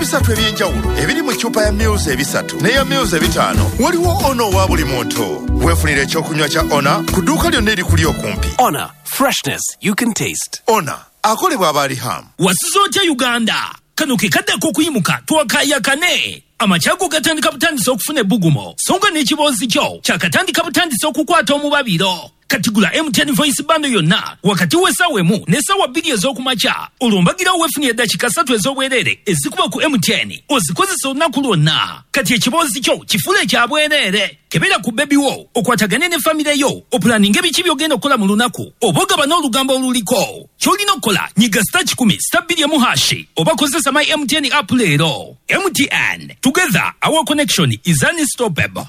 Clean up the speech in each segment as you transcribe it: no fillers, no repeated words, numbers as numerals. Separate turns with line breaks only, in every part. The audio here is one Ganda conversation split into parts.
bisatu ebyenjawulo ebiri mu ccupa ya Mils ebisatu n'eya Mils ebitaano. Waliwo ono wa buli muntu. Weefunire ekyokunywa kya Ona ku dduuka lyonna erikuli okumpi.
Ona, freshness you can taste.
Ona akolebwa Abaliham.
Wasizootya Uganda. Kano ke kaddako okuyimuka twakaayakane. Amacyago gatandika butandisa okufuna ebbugumo. Songa n'ekiboozi kyo kyakatandika butandisa okukwata omubabiro. Katigula MTN Voice Bando yonna wakati w'essaawa emu n'essaawa 2 ez'okumakya. Olwombagira weefunire eddakiika 3 ez'obwereere ezikuba ku MTN ozikozesa olunaku lwonna. Kati ekiboozi kyo kifuule ekya bwereere. Kebera ku bebi wo okwatagane ne famire yo opulaninga ebiki by'ogenda okukola mu lunaku oba ogaba n'olugambo oluliko. Ky'olina okukola nyiga *10*2 oba kozesa my MTN app leero. MTN, together our connection is unstoppable.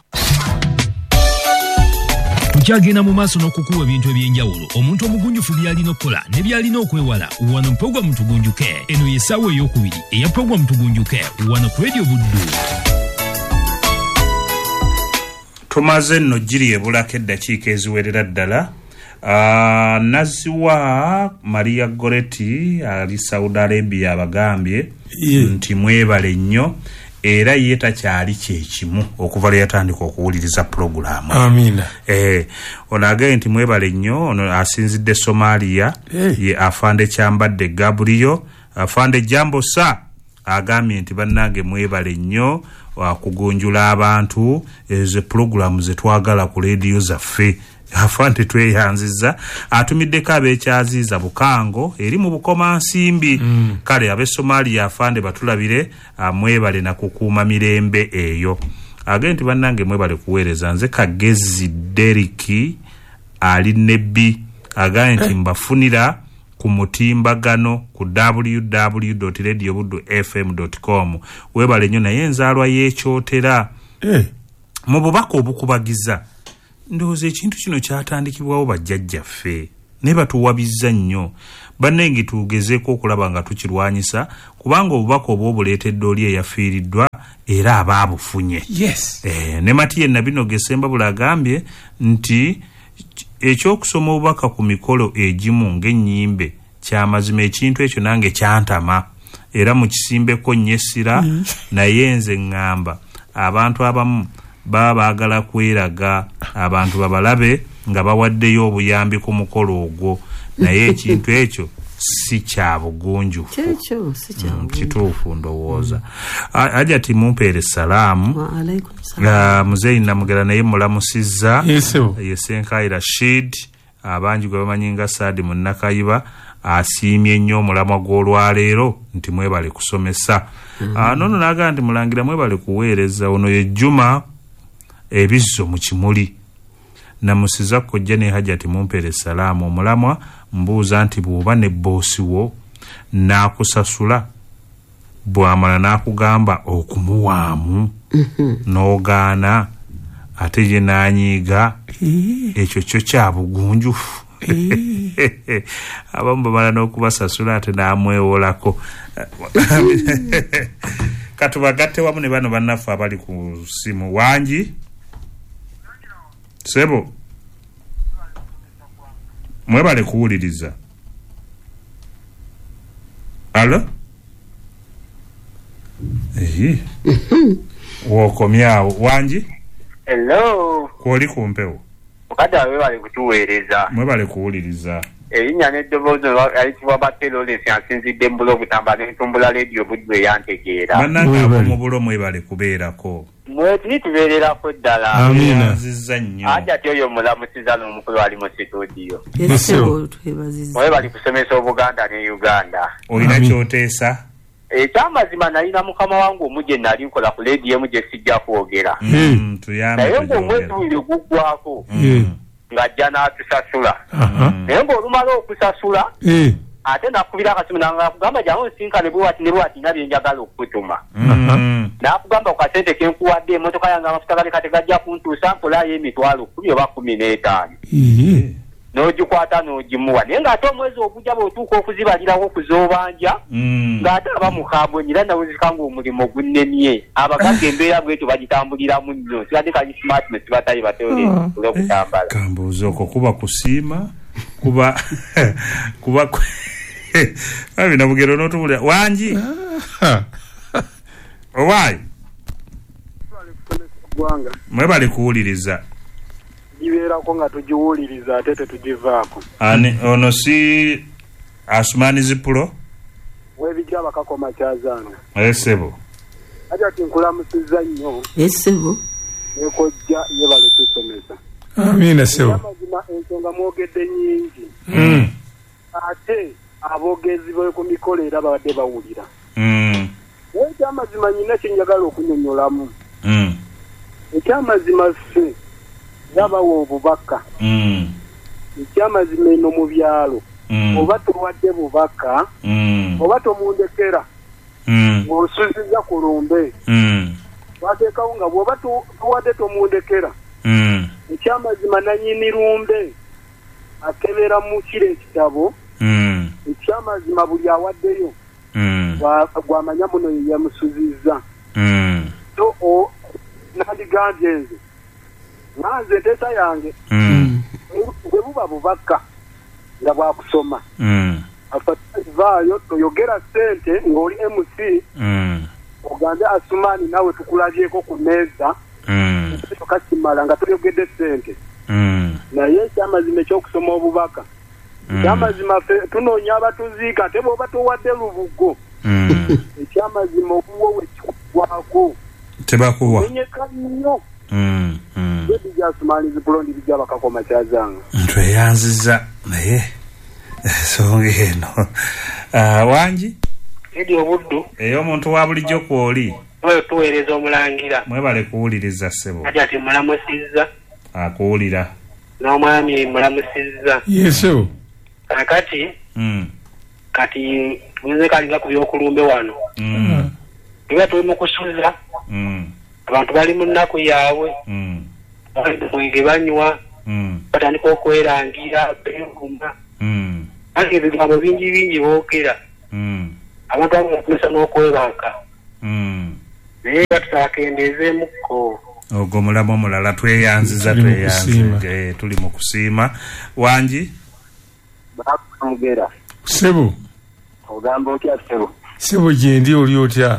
Tukyagenda mu maaso n'okukuwa ebintu ebyenjawulo omuntu omugunjufu by'alina okukola ne by'alina okwewala wano mu Program Tugunjuke. Eno y'essaawa ey'okubiri eya Program Tugunjuke wano ku Radio Buddu.
Tumaze nno giri ebulako eddakiika eziwerera ddala. Naziwa Maria Goretti ali Saudi Arabia abagambye nti mwebale nnyo era ye takyali kyekimu okuva lwe yatandika okuwuliriza purogulaamu.
Amina.
Ono agambye nti mwebale nnyo. Ono asinzidde Somalia ye Afande Kyambadde Gabriel. Afande Jambosa agambye nti bannange mwebale nnyo kugunjula abantu ezo purogulaamu ze twagala ku leediyo zaffe. Afande tweyanziza atumiddeko ab'ekyaziiza Bukango eri mu Bukomansimbi. Kale abe Somalia Afande batulabire mwebale na kukuuma mirembe eyo. Agenti bannange mwebale kuweereza. Nze Kagezi Deriki ali nebbi agenti mbafunira ku mutimbagano ku www.radiobuddu.fm.com. Webale nnyo naye enzaalwa y'ekyotera mu bubaka obukubagiza. Ndowooza ekintu kino kyatandikibwawo bajjajjaffe ne batuwabizza nnyo. Bannange tugezeeko okulaba nga tukirwanyisa kubanga obubaka obw'obuleetedde oli eyafiiriddwa era abaabufunye.
Yes.
Ne Matiye Nabino Gesemba bulagambye nti ekyokusoma obubaka ku mikolo egimu ng'ennyimbe kyamazima. Ekintu ekyo nange kyantama era mu kisimbeko nnyessira naye nze ŋŋamba abantu abamu baba baagala kweraga abantu babalabe nga bawaddeyo obuyambi ku mukolo ogwo naye ekintu ekyo si kya bugunjufu. Kituufu ndowooza. Ajati mumpeere salaamu. Muzeeyi Namugera naye mulamusizza. Ye Senkai Rashid abangi gwe bamanyi nga Saadi Munnakayiba asiimye nnyo omulamwa gw'olwaleero nti mwebale kusomesa. Nono naga nti mulangira mwebale kuweereza. Ono ye Juma Ebizzo mu Kimuli. Namusiza kojja ne Hajati mumpeere salaamu. Omulamwa mbuuza nti bw'oba ne boosi wo n'akusasula bw'amala n'akugamba okumuwaamu n'ogaana ate ye n'anyiiga ekyo kyo kya bugunjufu. Abamu bamala n'okubasasula ate n'amwewolako. Katubagatte wamu ne bano bannaffe abali ku simu. Wangi Sebo mwebale kuwuliriza. Alo? Wokomyawo. Wangi?
Hello.
Kwoli kumpewo.
Mukadde mwebale kutuweereza.
Mwebale kuwuliriza.
Erinnya n'eddoboozi ayitibwa Batelo Lesi asinzidde mu bulo butamba n'entumbula leediyo Buddu eyantegeera.
Bannange ab'omu bulo mwebale kubeerako.
Mwetuli tubeererako ddala.
Amina.
Nzizza nnyo.
Ajati oyo mulamusiza n'omukulu ali mu situdiyo.
Mwebale
kusomesa Obuganda ne Uganda.
Olina kyoteesa?
Ekyamazima nalina mukama wangu omuje nali nkola ku leediyo emu gye sijja kwogera. Naye ng'omwezi guno guggwako ng'ajja n'atusasula. Naye ng'olumala okusasula ate nakubira akasimu n'akugamba jangu nsinkane bwewati ne bwewati nga bye njagala okutuma. N'akugamba ku kasente ke nkuwadde emmotoka yange amafuta gali kati gajja kuntuusa mpolayo emitwalo 10 oba 15. N'ogikwata n'ogimuwa naye ng'ate omwezi ogujja bw'otuuka okuzibalirawo okuzoobanja ng'ate aba mukambwe nyira nawuzika ng'omulimu gunnemye. Abagagga embeera bwetyo bagitambuliramu nnyo sigadde kali smart ne sibatayi batole okutambala.
Kambuuza okwo kuba kusiima kuba Abi Namugero n'otubulira. Wangi Owaayi.
Gwanga.
Mwebale kuwuliriza.
Gibeerako nga tugiwuliriza ate tetugivaako.
Ani ono si Asumani Zippulo?
Webijja bakakoma kyazanga.
Sebo.
Ate ati nkulamusizza nnyo.
Sebo.
Nekojja yebale tusomesa.
Amina sebo.
Amazima ensonga mwogedde nnyingi. Ate aboogezi bwe ku mikolo era babadde bawulira. Ekyamazima nyina kyenjagala okunyonyolamu. Ekyamazima ffe yabawa obubaka. Ekyamazima eno mu byalo. Oba tuwadde bubaka. Oba tomundekera. Ng'osuziza ku lumbe. Bateekawo nga bw'oba tuwadde tomundekera. Ekyamazima nannyini lumbe akebera mu kiro ekitabo. Ekyamazima buli awaddeyo gwamanya muno yamusuzizza. So nandigambye nze nanze enteesa yange bwe buba bubaka nga bwakusoma afatavaayo toyogera ssente ng'oli MC ogambe Asumani nawe tukulabyeko ku mmeeza tukakimala nga toyogedde ssente naye ekyamazima ekyokusoma obubaka ekyamazima tunoonya abatuziika ate bw'oba towadde lubugo ekyamazima okuwa wekikugwako
tebakuwa
menyeka nnyo ebijja Asumani Zippulo bijja bakakoma kyazanga
ntweyanziza naye ensonga eno Wangi
edi obuddu
omuntu wa bulijjo kwoli
oyo tuweereza omulangira
mwebale kuwuliriza ssebo
ati mulamusizza
akuwulira
n'omwami mulamusizza
yeso
kakati kati tuweze kalinga ku byokulumbe wano tuba tuli mu kusuza abantu bali mu nnaku yaabwe mwenge banywa batandika okwerangira beeruma ate ebigambo bingi boogera abantu abamu bakozesa n'okwebaka naye batutakendeezeemukko
ogwo mulamu omulala tweyanziza tuli mu kusiima Wangi
bakumugera
sebo
ogamba otya
sebo gyendi oli otya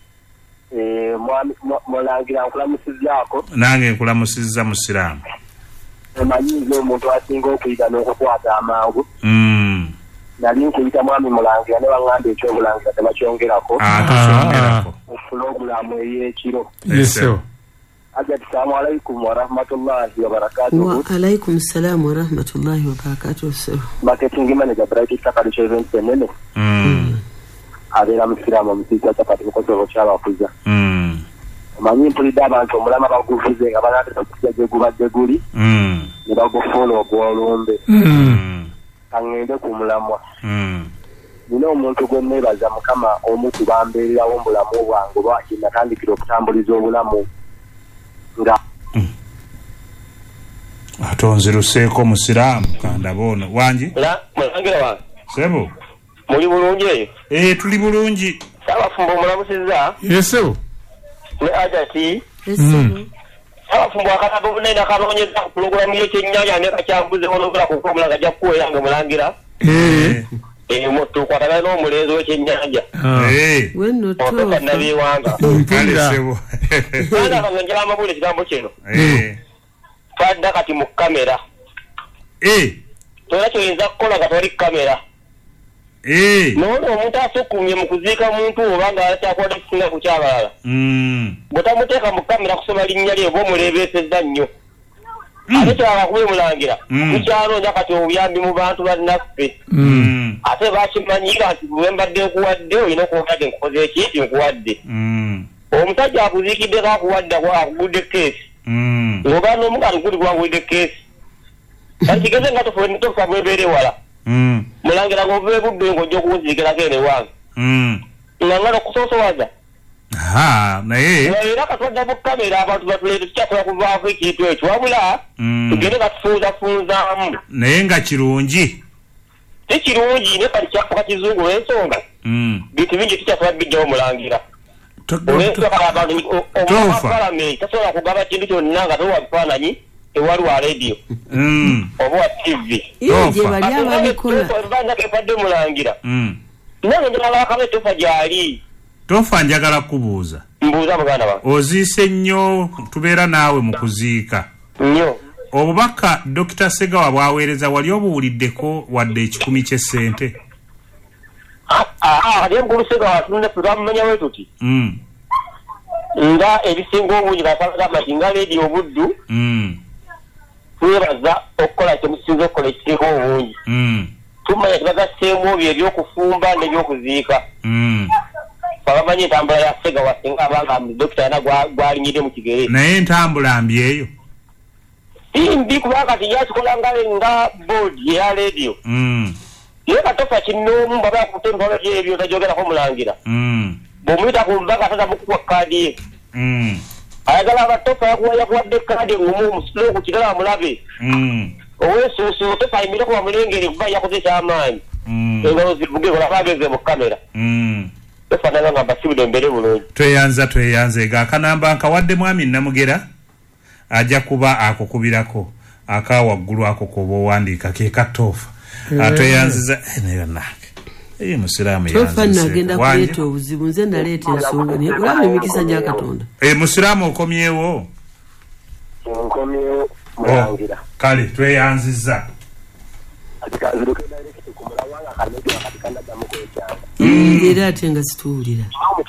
mulangira nkulamusizzaako
nange nkulamusizza musiraamu
emanyiiza omuntu asinga okuyiga n'okukwata amangu nali nkuyita mwami mulangira ne baŋŋamba ekyobulangira tebakyongerako pulogulaamu ey'ekiro
yeso
ajati salaamu alaikum warahmatullahi wabarakatuhu.
Wa alaikum salam warahmatullahi wabarakatuhu sir.
Marketing manager Bright Sakari Children's Penene. Abera musiramu musika chapati mukozo cyaba kuza. Manyi mpulidde abantu omulama baguvuze nga banatera kujja gubadde guli. Ne bagufolo gwolumbe. Angende ku mulamwa. Nina omuntu gwe nebaza mukama omu kubambeerawo obulamu bwange lwaki natandikira okutambuliza obulamu nga
atonziruseeko musiraamu kandabono Wangi
mulangira wange
sebo
muli bulungi eyo
tuli bulungi
Sabafumbo mulamusizza
yeso
ne ajati Sabafumbo akatabo bunene akalonyeza ku pulogulaamu y'ekyennyanja ne kakyambuze olobera ku kumulaga ajja kuweeranga mulangira moto kwatagana n'omulenzi w'ekyennyanja
wenno tuwa
nabiwanga
sebo
Bana kanjala amabule kigambo kino twadda kati mu kamera tola kyoyinza kukola nga toli kamera nono omuntu asukumye mu kuziika muntu obanga akyakwata ekisinga ku kyabalala bwetamuteeka mu kamera kusoma linnya lye oba omuleebeesezza nnyo ate kyala kuba mulangira tukyaloonya kati obuyambi mu bantu bannaffe ate bakimanyira nti bwe mbadde nkuwadde olina okuwadde nkukoze eki nkuwadde omusajja akuziikiddeko akuwadde akugudde keesi ng'oba n'omugalo guli gwangulidde keesi kati kigeze nga tofa bwebeere wala mulangira ng'ovuba budde ng'ojja okuziikirako ene wange nga ngala okusoosowaza
naye
era katwadda mu kamera abantu batuleete tukyasobola kuvaako ekintu ekyo wabula tugende batufunzafunzaamu
naye nga kirungi
tekirungi ne kati kyafuka kizungu olw'ensonga bintu bingi tukyasobola bijjawo mulangira olw'ensonga tasobola kugaba kintu kyonna nga towa bifaananyi ewali wa radio oba wa TV
gye bali ababikola
kepadde mulangira nange njagala akabe tofa gyali
tofa njagala kubuuza
buuza muganda wange.
Oziise nnyo tubeera naawe mu kuziika.
Nnyo.
Obubaka Dr. Segawa bwaweereza wali obuwuliddeko wadde ekikumi ky'essente?
Aliye mukulu Segawa tutamumanya bwe tuti. Nga ebisinga obungi bagamba nti nga leediyo Buddu. Twebaza okukola kyemusinza okukola ekisinga obungi. Tumanya tibagasseemu ebyo ebyokufumba n'ebyokuziika. Babamanyi entambula ya Segawa singa abanga Dr. Yana gwalinyidde mu kigere.
Naye entambula mbi eyo?
Mbi kubanga kati yakikola nga boodi eya leediyo. Naye katofa kinoomu baba yakutemba ebyo tajogerako mulangira. Bw'omuyita ku mbaka ataza mukuwa kaadi ye. Ayagala abatofa yakuwadde kaadi engumu omusitule ku kirala amulabe. Oweesuusu tofa ayimireko bamulengere kuba yakoze ekyamaanyi. Engalo zivuge kola bageze mu kamera. Tofananga nga basibudde mbere bulungi.
Tweyanze akanamba nkawadde mwami Namugera ajja kuba akukubirako akawaggulu ako koba owandiika ke katoofa. Tweyanziza nayo nange. Musiraamu
yanze. Agenda kuleeta obuzibu nze naleeta ensonga naye olaba emikisa gya Katonda.
Musiraamu okomyewo?
Nkomyewo mulangira.
Kale tweyanziza.
Era ate nga situwulira.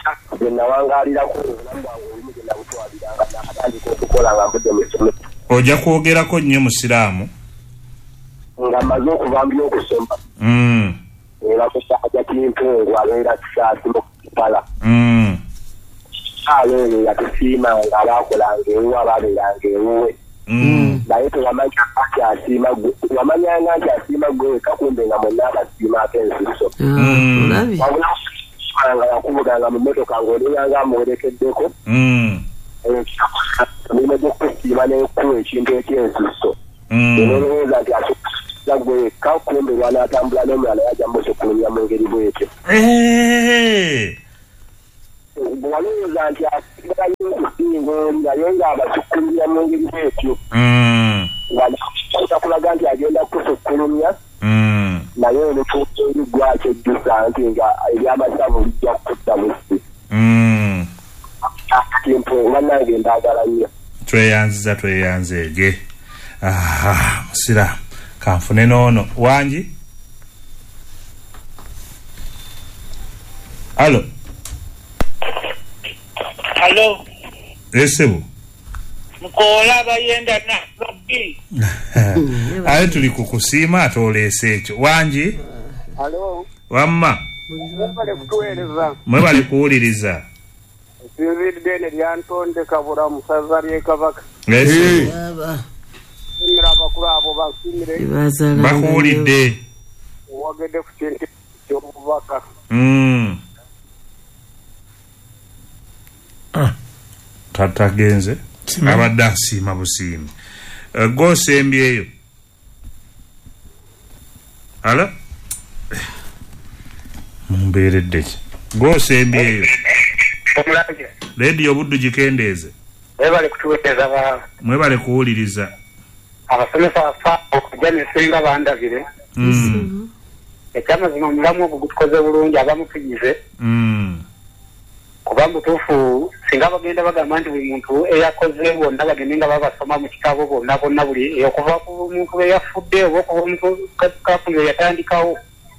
Ojja kwogerako nnyo Musiraamu?
Nga maze okuvambira okusoma. Era kusaaja kintungu abeera kisaasi mukipala. Aleero yatusiimanga abaakolanga ewu abaabeeranga ewuwe. Naye tewamanya nti asiima gwe. Wamanyanga nti asiima gwe weka kumbe nga mwenna abasiimaako ensuso. Wabula nga yakuvuganga mu mmotoka ng'olinganga amuwerekeddeko. Emirimu gy'okusiima n'ekkuwa ekintu ekyensuso. Olowooza nti asuuza gwe weka kumbe lwanaatambula n'omulala yajja mmusukkulumya mu ngeri bw'etyo. Bwalowooza nti asigala nnyo okusinga oli naye ng'abasukkulumya mu ngeri bw'etyo. Kulaga nti agenda kusukkulumya naye olutuuka eri gwakyejjusa nti nga ebyamasavu bijja kutta busi. Kintu nga nange ndaagala nnyo.
Tweyanzege. Musiraamu kanfune n'ono wangi. Alo. Esebo.
Mukola bayenda na babi.
Ale tuli kukusiima atoleese ekyo. Wangi?
Alo.
Wamma. Mwebale kuwuliriza.
Sinzidde ne lyantonde kabura musaza lye Kabaka. Simira abakulu abo basimire.
Bakuwulidde.
Wagedde ku kintu ky'obubaka.
Tatagenze. Abadde asiima busiimi. Gw'osembyeyo? Ala? Mumbeeredde ki? Gw'osembyeyo? Leediyo Buddu gikendeeze.
Mwebale kutuweereza baba.
Mwebale kuwuliriza.
Abasomesa bafa okujja n'ensinga bandagire. Ekyamazima omulamu ogwo gutukoze bulungi abamutugize. Kuba mutuufu singa bagenda bagamba nti buli muntu eyakoze bonna bagende nga babasoma mu kitabo bonna buli okuva ku muntu we yafudde oba okuva omuntu kafunire yatandikawo.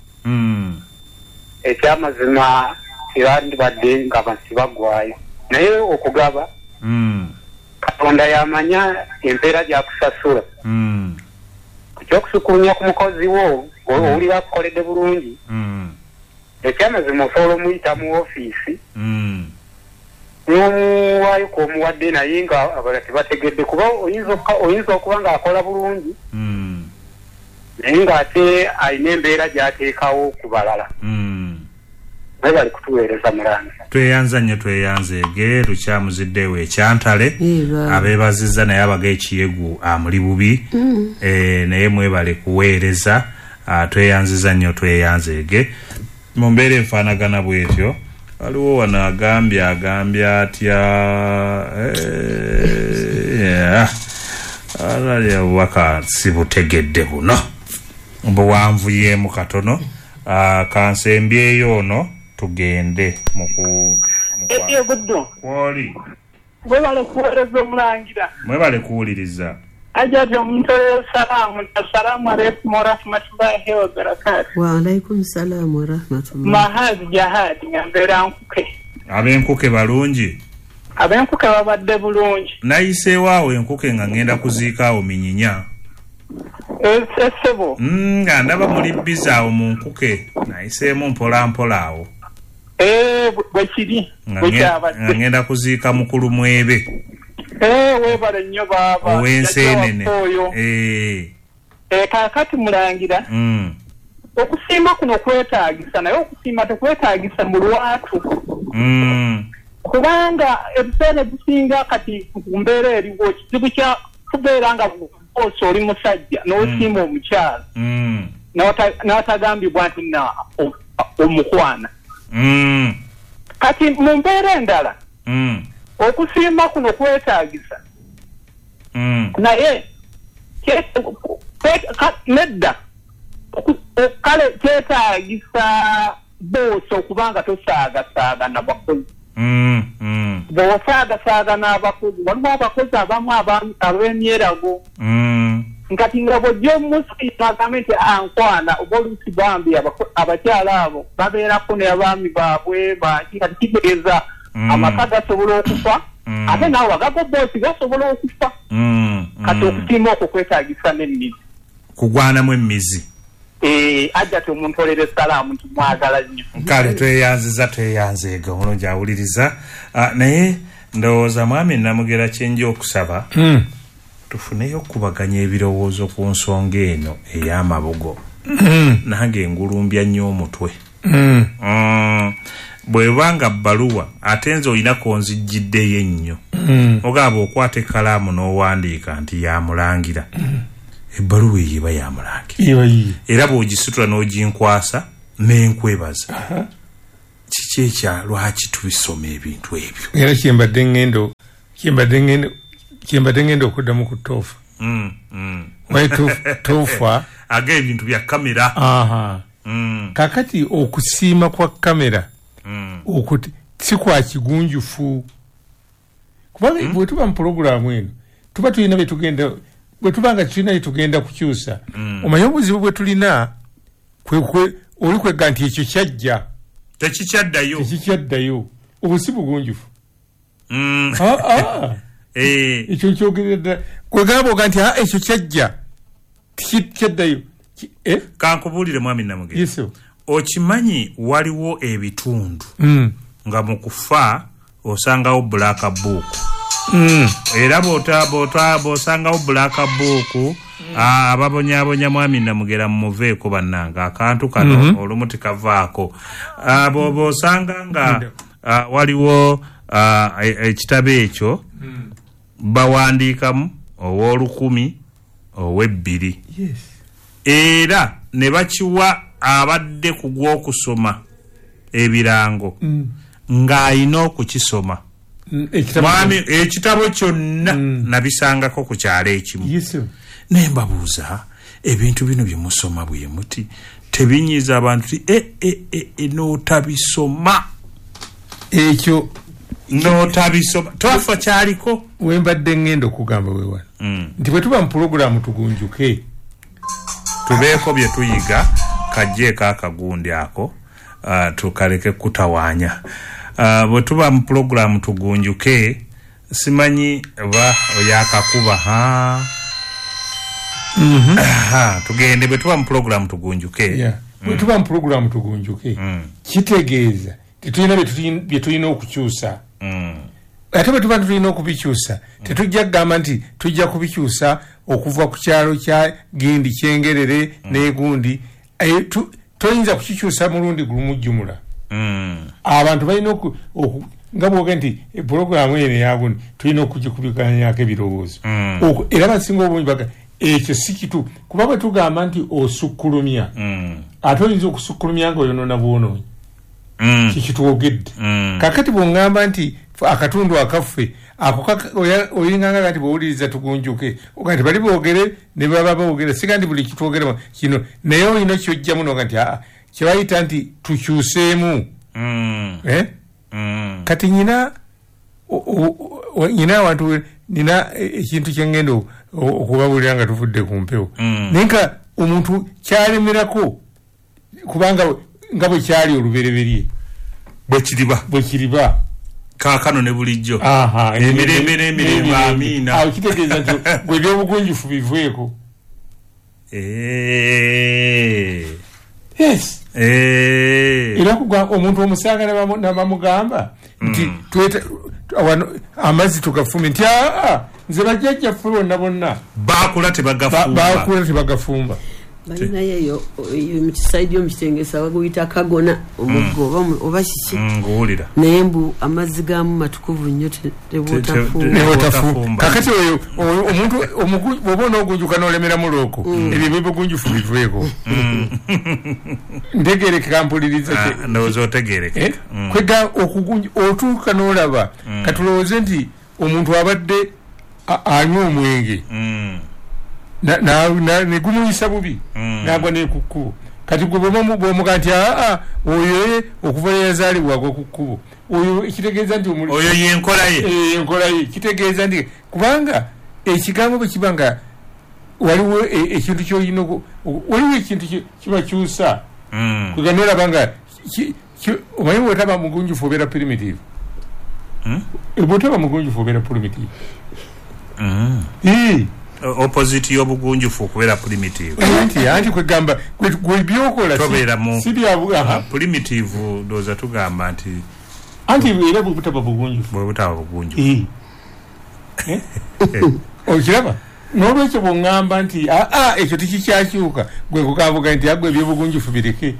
Ekyamazima tibandibadde nga bansi baggwayo naye okugaba Katonda yamanya empeera gyakusasula. Ekyokusukulunya ku mukozi wo owulira akukoledde bulungi. Ekyamazima osobola omuyita mu ofiisi n'omuwaayo k'omuwadde naye nga abala tebategedde kuba oyinza okuba ng'akola bulungi naye ng'ate alina embeera gy'ateekawo ku balala. Naye bali kutuweereza mulangi.
Tweyanza nnyo tweyanzeege lukyamuziddeewo ekyantale abeebazizza naye abaga ekiyegu amuli bubi naye mwebale kuweereza tweyanziza nnyo tweyanzeege mu mbeera enfaanagana bw'etyo. Waliwo wano agambye atya alalya obubaka sibutegedde buno buwanvuyeemu katono kansembyeyo ono tugende
Etiyo Guddu.
Kwoli.
Mwebale kuweereza omulangira.
Mwebale kuwuliriza.
Ajati omuntu salamu. Assalamu alaikum wa rahmatullahi wa barakatuh.
Wa alaikum salam wa rahmatullahi.
Mahazi jahadi ngambera nkuke.
Abenkuke balungi.
Abenkuke babadde bulungi.
Nayiseewaawo enkuke nga ngenda kuziikaawo minyinya.
Sebo.
Nga ndaba muli bizaawo mu nkuke. Nayiseemu mpola awo.
Bwekiri.
Nga ngenda kuziika mukulu mwebe.
Webale nnyo baba.
Ow'enseenene.
Kaakati mulangira. Okusiima kuno kwetaagisa naye okusiima tekwetaagisa mu lwatu. Kubanga ebiseera ebisinga kati ku mbeera eriwo ekizibu kya kubeera nga bw'osa oli musajja n'osiima omukyala n'atagambibwa nti na omukwana. Kati mu mbeera endala okusiima kuno kwetaagisa naye nedda kale kyetaagisa boosa okubanga tosaagasaagana bakozi. Bw'osaagasaaga abakozi waliwo abakozi abamu ab'emyerago nkati nga bw'ojja omusiima agambe nti ankwana oba oluusi bambi abakyala abo babeerako n'abaami baabwe baki kati kitegeeza amaka gasobola okufa ate naawe agago boosi gasobola okufa kati okusiima okwo kwetaagisa n'emmizi
kugwanamu emmizi.
Ajati omuntu olere salaamu nti mwagala nnyo.
Kale tweyanzeega omulungi awuliriza. Naye ndowooza mwami Namugera kyenja okusaba tufuneyo okubaganya ebirowoozo ku nsonga eno ey'amabugo. Nange ngulumbya nnyo omutwe. Bwebanga bbaluwa ate nze olinako onzijjiddeyo ennyo. Ogamba okwata ekkalaamu n'owandiika nti yamulangira. Ebbaluwa eyiba yamulangira. Era bw'ogisitula n'oginkwasa n'enkwebaza. Kiki ekya lwaki tubisoma ebintu ebyo?
Era kyembadde ngenda okuddamu ku toofa. Waye toofa
aga ebintu bya kamera.
Kakati okusiima kwa kamera okuti si kwa kigunjufu. Kubanga bwe tuba mu pulogulaamu eno tuba tulina bye tugenda bwe tubanga tulina tugenda kukyusa. Omanyi obuzibu bwe tulina oli kwegga nti ekyo kyajja tekikyaddayo obusi bugunjufu. Ekyo kyogerera kwegamba oga nti ekyo kyajja tekikyaddayo.
Kankubuulire mwami Namugera. Okimanyi waliwo ebitundu nga mu kufa osangawo black book. Era bw'osangawo black book ababonyabonya mwami Namugera mumuveeko bannanga akantu kano olumu tikavaako. Bw'osanga nga waliwo ekitabo ekyo bawandiikamu ow'olukumi ow'ebbiri era ne bakiwa abadde ku gw'okusoma ebirango ng'ayina okukisoma. Mwami ekitabo kyonna nabisangako ku kyalo ekimu. Naye mbabuuza ebintu bino bye musoma bwe muti tebinyiza abantu ti n'otabisoma ekyo n'otabisoma twafa kyaliko.
Wembadde ngenda okugamba weewala nti bwe tuba mu pulogulaamu tugunjuke
tubeeko bye tuyiga kajjeeko akagundi ako tukaleke kutawaanya. Bwe tuba mu pulogulaamu tugunjuke simanyi ba oyakakuba tugende bwe tuba mu pulogulaamu tugunjuke.
Bwe tuba mu pulogulaamu tugunjuke kitegeeza tetulina bye tulina okukyusa. Ate bwe tuba tulina okubikyusa tetujja kugamba nti tujja kubikyusa okuva ku kyalo kya Gindi Kyengerere n'egundi. Toyinza kukikyusa mulundi gulumujjumula. Abantu balina nga bwoga nti pulogulaamu eno eyagundi tulina okugikubikanyako ebirowoozo. Era basinga obungi baga ekyo si kitu kuba bwe tugamba nti osukkulumya ate oyinza okusukkulumya nga oyonoona bwonoonyi. Kikitwogedde. Kakati bw'ongamba nti akatundu akaffe oyinganga nti bwowuliriza tugunjuke oga nti bali boogere ne baba boogere siga nti buli kitwogera kino naye olina kyojjamu noga nti kyebayita nti tukyuseemu kati nyina abantu nina ekintu kyengendo okubabulira nga tuvudde ku mpewo nenka omuntu kyalemerako kubanga nga bwe kyali olubereberye bwe kiriba
kaakano ne bulijjo emirembe amiina
awo kitegeeza nti gwe ebyobugunjufu biveeko yes era omuntu omusanga nabamugamba nti amazzi tugafume nti nze bajjajjaffe bonna
baakula
tebagafumba
balinayo mu kisaidi omukitengesa baguyita kagona omuggo oba kiki
nguwulira
naye mbu amazzi gamu matukuvu nnyo
tebotafumba kakati oyo omuntu bwoba onoogunjuka n'olemeramu looko ebyo byebugunjufu biveeko ntegerekeka mpuliriza
ndowooza otegerekeka
kwega otuuka n'olaba katulowooze nti omuntu abadde anywa omwenge negumuyisa bubi nagwa nekukkubo kati gwe bwomuga nti oyo okuva yazaalibwako ku kkubo oyo kitegeeza nti
oyo
yenkola ye kitegeeza nti kubanga ekigambo bwe kiba nga waliwo ekintu kyolina waliwo ekintu kibakyusa kwega nolaba nga omanyi bwetaba mugunjufu obeera primitive bwetaba mugunjufu obeera primitive
opposite y'obugunjufu okubeera primitive
anti kwegamba gwe byokola si bya
primitive ndowooza tugamba nti
anti era bwebutaba bugunjufu okiraba n'olwekyo bw'oŋŋamba nti ekyo tikikyakyuka gwe kukavuga nti agwe ebyobugunjufu bireke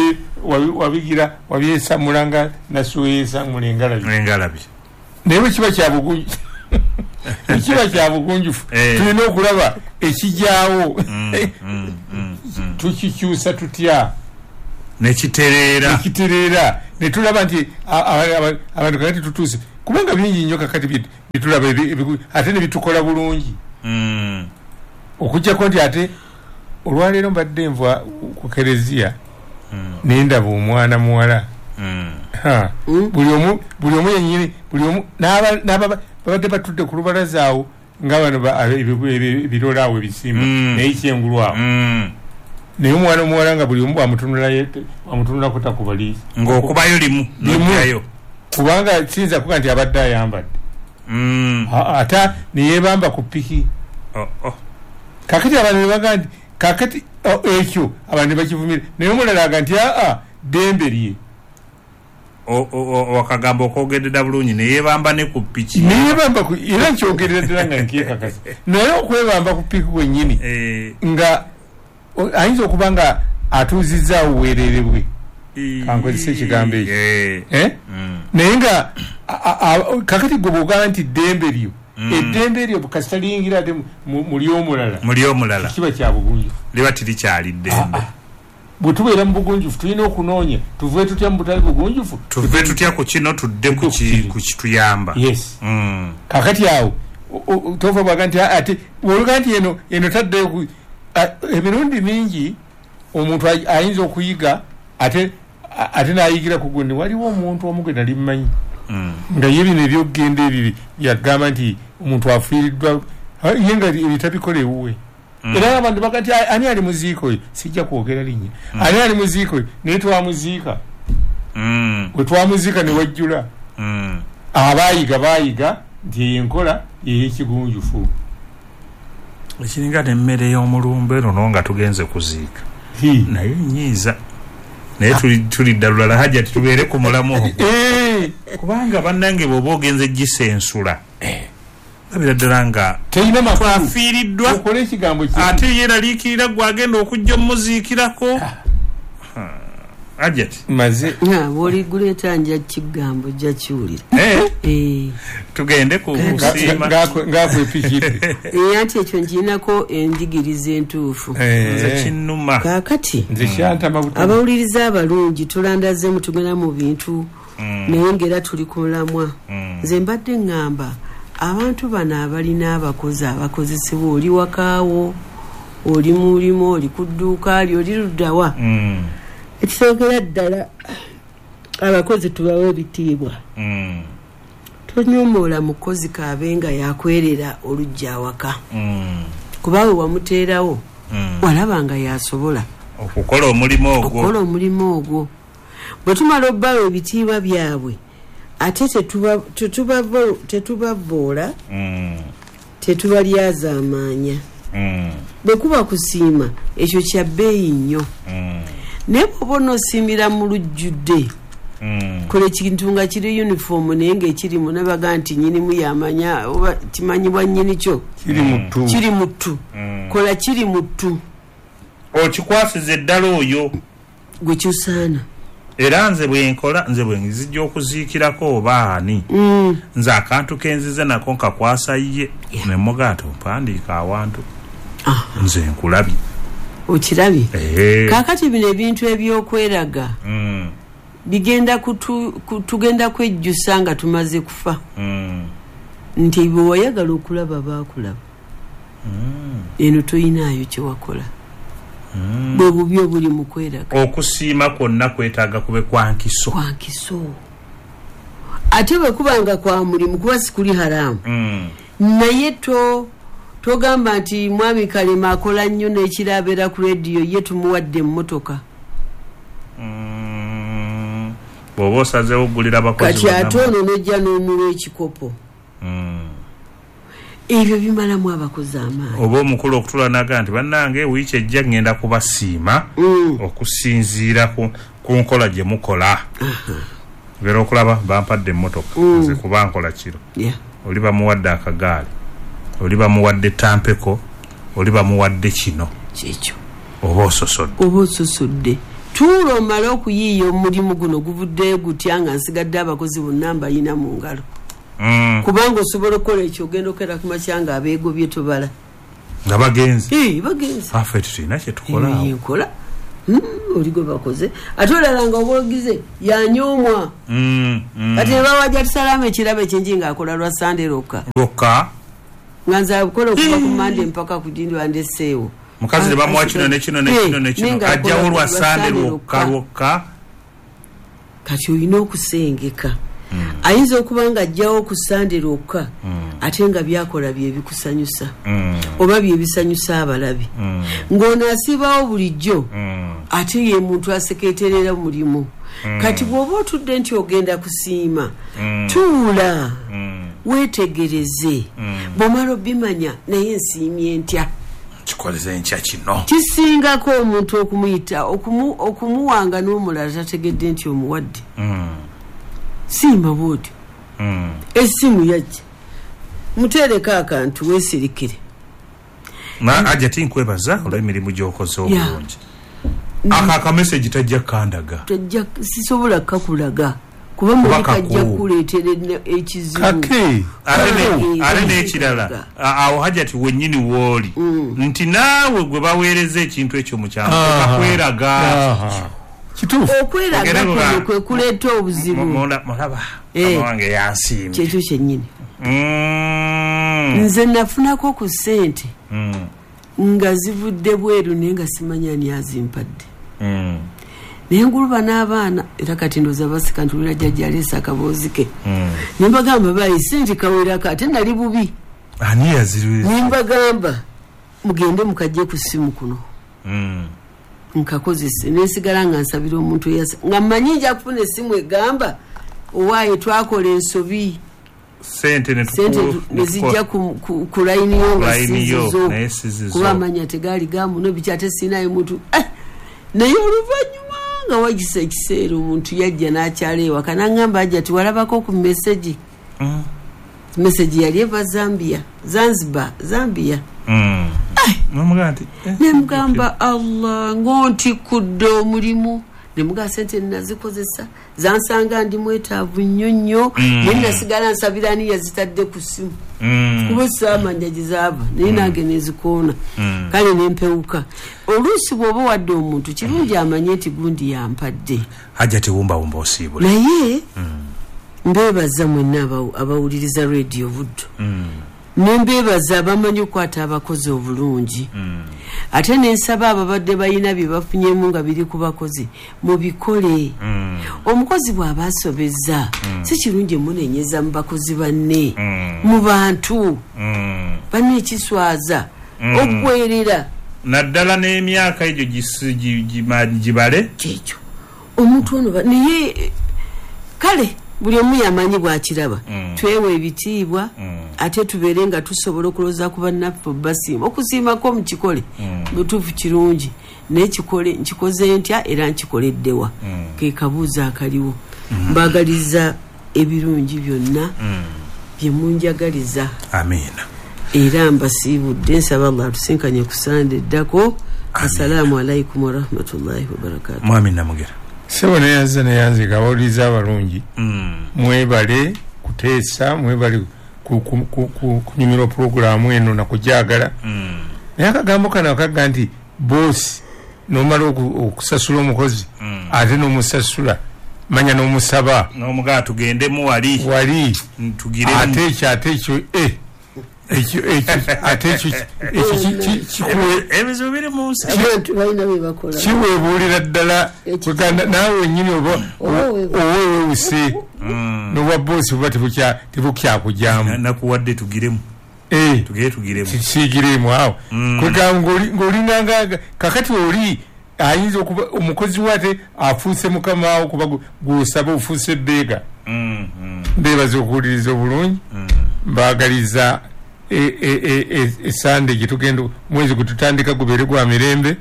wabyesamula nga nasuweyesamula engalabi naye bwe kiba kyabugunjufu ekiba kya bugunjufu tulina okulaba ekijaawo tukikyusa tutya nekitereera netulaba nti abantu kakati tutuuse kubanga bingi nnyo kakati bitulaba ate nebitukola bulungi okujjako nti ate olwaleero mbadde nva ku kereziya nendaba omwana muwala buli omu yenyini babadde batudde ku lubalaza awo nga bano ebirola awo ebisimba naye kyengulwawo naye omwana omuwala nga buli omu bwamutunulako takubaliisa
ng'okubayo limu
kubanga kiyinza kuga nti abadde ayambadde ate neyebamba ku piki kakati abantu nebaga nti kakati ekyo abantu nebakivumira naye omulala aga nti dembe lye
wakagambo okwogedera bulungi neyebamba ne ku piki
neyebamba era nkyogerera ddala nga nkyekakasa naye okwebamba ku piki kwennyini nga ayinza okuba nga atuuzizaawo obwerere bwe kankozesa ekigambo ekyo naye nga kakati gwe bwogamba nti ddembe lyo eddembe eryo kasita liyingira ate muli omulala kiba kya bugunjufu
liba tirikyali ddembe
bwe tubeera mu bugunjufu tulina okunoonya tuve tutya mu butali bugunjufu
tuve tutya ku kino tudde ku kituyamba
yes kakati awo tova bwaga nti ate bwoluga nti eno taddeyo emirundi mingi omuntu ayinza okuyiga ate nayigira ku gundi waliwo omuntu omu gwe nali mmanyi nga ye bino ebyokugenda ebibi yagamba nti omuntu afiiriddwa ye nga ebitabikola ewuwe era abantu bagati ani ali muziiko oyo sijja kwogera linnya ani ali muziiko oyo naye twamuziika bwe twamuziika ne wajjula bayiga nti eyenkola yeyekigunjufu
ekiringa nemmere y'omulumbe luno nga tugenze kuziika naye nyiiza naye tulidda lulala hajja titubeere ku mulamu kubanga bannange bw'oba ogenze gisensula labira ddala nga twafiiriddwa ate yeraliikirira gwagenda okujja omuziikirako ajati
maze
bwoliguleeta nja kigambo jja kiwulira
tugende ku kusiima
ngakwepikidde
anti ekyo nkirinako enjigiriza entuufu
nze kinnuma
kaakati
nze kyantama
abawuliriza abalungi tulandazemu tugenda mu bintu naye ngaera tuli ku mulamwa nze mbadde ŋŋamba abantu bano abalina abakozi abakozesebwa oli wakaawo oli mulimu oli ku dduuka ali oli luddawa ekisookera ddala abakozi tubawe ebitiibwa tonyomoola mukozi kabenga yakwerera olujja awaka kubawe wamuteerawo walabanga yasobola
okukola
omulimu ogwo bwe tumala obbawo ebitiibwa byabwe ate tetubavoola tetubalyaza amaanya bwe kuba kusiima ekyo kya bbeeyi nnyo naye bw'oba onosiimira mu lujjudde kola ekintu nga kiri uniform naye ng'ekirimu nabaga nti nyinimu yamanya oba kimanyibwa nnyini kyo kiri muttu kola kiri muttu
okikwasiza eddala oyo
gwe kyusaana
era nze bwenkola nze bwenzijja okuziikirako oba ani nze akantu kenzize nako nkakwasa ye nemugato mpandiika awantu nze nkulabye
okirabye kaakati bino ebintu ebyokweraga bigenda tugenda kwejjusa nga tumaze kufa nti bwe wayagala okulaba baakulaba eno toyinaayo kyewakola bwe bubi obuli mu kweraga
okusiima kwonna kwetaaga kube kwankiso
ate bwe kubanga kwa mulimu kuba sikuli haramu naye togamba nti mwami Kalema akola nnyo n'ekirabeera ku rediyo ye tumuwadde emmotoka
bw'oba osazeewo oggulira abakozi
kati ate ono n'ojja n'omuwa ekikopo ebyo bimalamu abakozi amaanyi
oba omukulu okutula naga nti bannange wiiki ejja ngenda kubasiima okusinziira ku nkola gye mukola ngera okulaba bampadde emmotoka nze kuba nkola kiro oli bamuwadde akagaali oli bamuwadde tampeko oli bamuwadde kino
kyekyo
oba ososodde
tuula omala okuyiiya omulimu guno guvuddeyo gutya nga nsigadde abakozi bonna mbalina mu ngalo kubanga osobola okukola ekyo ogenda okera ku makya nga abeegobye tobala
nga bagenzi
afe
tutulina kyetukola
oli gwe bakoze ate olala nga obwogize yanyoomwa kati nebawajja tusalamu ekirabo ekyenji ngaakola lwa sande lwokka nga nze akola okuva ku mande mpaka ku dindi wandeseewo
mukazi ne bamuwa kino nekino ajjawo lwa sande lwokka
kati olina okusengeka ayinza okuba nga ajjawo ku sande lwokka ate nga byakola bye bikusanyusa oba bye bisanyusa abalabi ng'ono asiibawo bulijjo ate ye muntu asekeeterera mulimu kati bw'oba otudde nti ogenda kusiima tuula weetegereze bw'omala obimanya naye nsiimye ntya
kikoleze nkya kino
kisingako omuntu okumuyita okumuwanga n'omulala tategedde nti omuwadde siima bwotyo essimu yajja muteereko akantu weesirikire
ajja tinkwebaza olw'emirimu gy'okoze obulungi akameseji tajja kandaga
sisobola kakulaga kuba mulikajja kuleetera ekizibu
ate n'ekirala awo hajati wennyini wooli nti naawe gwe baweereza ekintu ekyo mu kyalo tebakweraga
okweraga kuno kwe kuleeta obuzibu
mulaba wange yansiimye
kyekyo kyennyini nze nafunako ku ssente nga zivudde bweru naye nga simanya ani azimpadde naye nguluba n'abaana era kati ndoza basika ntulira jjajja aleesa akaboozi ke ne mbagamba bayise nti kawerako ate nali bubi
ani yazirweza
ne mbagamba mugende mukajje ku ssimu kuno nkakozese nesigala nga nsabira omuntu eyasa nga mmanyi nja kufuna essimu egamba owaaye twakola ensobi
sente
nezijja ku layini yo nga sizizo kuba amanya tegaali gamuno bikyate siinayo muntu naye oluvannyuma nga wagisa ekiseera omuntu yajja n'akyala ewaka n'aŋŋamba ajja tiwalabako ku meseji meseji yali eva Zambia nemugamba Allah ng'ontikudde omulimu nemuga sente nazikozesa zansanga ndi mwetaavu nnyo naye nasigala nsabira ni yazitadde ku ssimu kuba saamanya gizaava naye nange nezikoona kale nempewuka oluusi bw'oba wadde omuntu kirungi amanye nti gundi yampadde
hajja tiwumbawumba osiibula
naye mbeebaza mwenna abawuliriza rediyo buddo nembeebaza abamanyi okukwata abakozi obulungi ate nensaba ababadde balina bye bafunyemu nga biri ku bakozi mubikole. Omukozi bw'aba asobezza si kirungi munenyeza mu bakozi banne mu bantu banne ekiswaza okwerera
naddala n'emyaka egyo gibale
kyekyo omuntu ono naye kale buli omu yamanyi bwakiraba twewe ebitiibwa ate tubeere nga tusobola okuloza ku bannaffe basiima okusiimako mukikole butuufu kirungi naye nkikoze ntya era nkikoleddewa ke kabuuzo akaliwo. Mbaagaliza ebirungi byonna bye munjagaliza.
Amiina.
Era mbasiibudde nsaba Allah tusinkanye ku Sande eddako. Assalaamu alaikum warahmatullahi wabarakatuh.
Mwamina mugera
sebo neyanze gabawuliza abalungi mwebale kuteesa mwebale kunyumirwa puroguramu eno nakujagala naye akagambo kano akaga nti boosi nomala okusasula omukozi ate nomusasula manya nomusaba
nomugaa tugendemu wali
ate ekyo kiwebuulira ddala naawe nyini owewewuse nowa boosi oba tebukyakujamu
nakuwadde tugiremu
sigiremu awo kwegamba ng'olinganga kakati oli ayinza okuba omukozi wate afuuse mukama wawo kuba gwosaba ofuuse bbeega. Mbeebaza okuwuliriza obulungi mbaagaliza Sande gitugenda mwezi gututandika gubeere gwa mirembe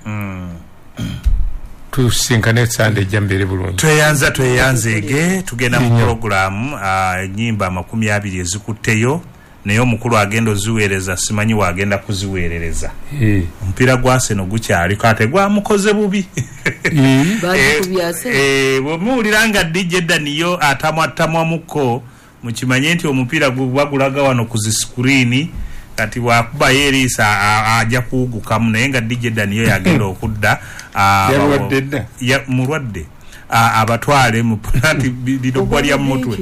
tusinkane Sande jambere bulungi
tweyanzege tugenda mu programu enyimba 20 ezikutteyo naye omukulu agenda oziweereza simanyi wagenda kuziweerereza omupiira gwa Arsenal gukyali kate gwamukoze bubi bwemuwulira nga DJ Daniyo atamwatamwamuko mukimanye nti omupiira gwagulaga wano ku screen kati wakuba yerisa ajja kugukamu naye nga DJ Daniyo yagenda okudda mulwadde abatwale mu penalty lino bwalya mutwe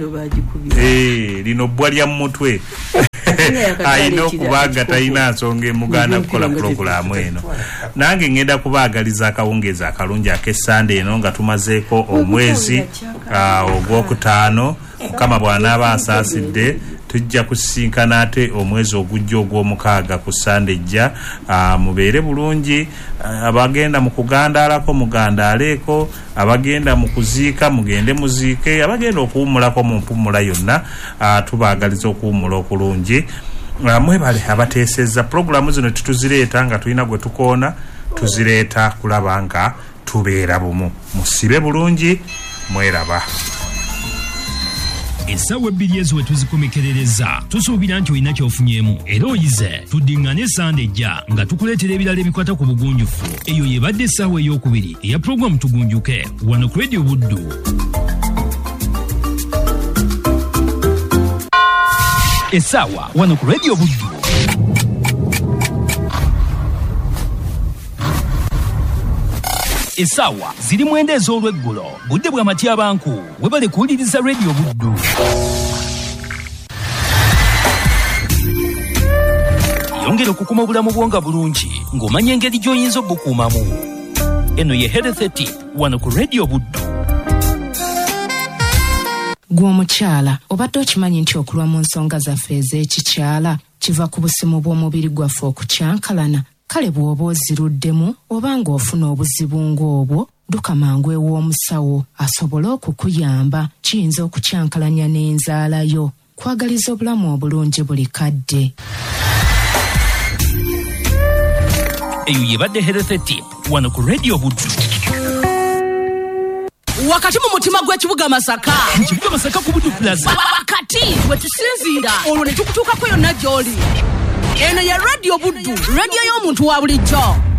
lino bwalya mutwe ayina okubaga talina nsonga emuganda kukola programu eno. Nange ngenda kubaagaliza akawungeezi akalungi ak'Essande eno nga tumazeeko omwezi ogwokutaano Mukama bw'anaaba asaasidde tujja kusinkana ate omwezi ogujja ogw'omukaaga ku Sande ejja. Mubeere bulungi, abagenda mu kugandaalako mugandaaleeko, abagenda mu kuziika mugende muziike, abagenda okuwummulako mu mpummula yonna tubaagaliza okuwummula okulungi. Mwebale abateesezza programu zino tutuzireeta nga tulina gwe tukoona tuzireeta kulaba nga tubeera bumu. Musibe bulungi, mweraba.
Essawa 2 ezo tuzikomekerereza tusuubira nti olina kyofunyemu era oyize tuddingane Sande ejja nga tukuleetera ebirala ebikwata ku bugunjufu. Eyo yebadde essaawa ey'okubiri eya programu Tugunjuke wano ku Radio Buddu. Essaawa wano ku Radio Buddu. Essaawa ziri mwenda ez'olweggulo budde bwa Matyabanku webale kuwuliriza Radio Buddu. Yongera okukuma obulamu bwonga bulungi ng'omanya engeri gy'oyinza obukuumamu. Eno ye Health Tip wano ku Radio Buddu.
Gw'omukyala obadde okimanyi nti okulwa mu nsonga zaffe ez'ekikyala kiva ku busimu bw'omubiri gwaffe okukyankalana? Kale bw'oba oziruddemu oba ng'ofuna obuzibu ng'obwo dduka mangu ew'omusawo asobole okukuyamba. Kiyinza okukyankalanya n'enzaala yo. Kwagaliza obulamu obulungi buli kadde.
Eyo yebadde Health Tip wano ku Radio Buddu.
Wakati mu mutima gw'ekibuga Masaka.
Ekibuga Masaka ku Buddu Plaza.
Wakati we tusinziira olwo ne tukutuukako yonna gy'oli. Eno ya Radio Buddu, radio y'omuntu wa bulijjo.